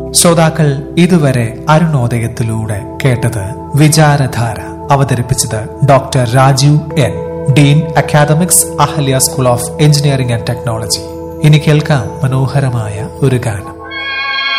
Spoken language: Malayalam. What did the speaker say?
ശ്രോതാക്കൾ ഇതുവരെ അരുണോദയത്തിലൂടെ കേട്ടത് വിചാരധാര. അവതരിപ്പിച്ചത് doctor Rajeev N, Dean academics, Ahalya school of engineering and technology. ഇനി കേൾക്കാം മനോഹരമായ ഒരു ഗാനം.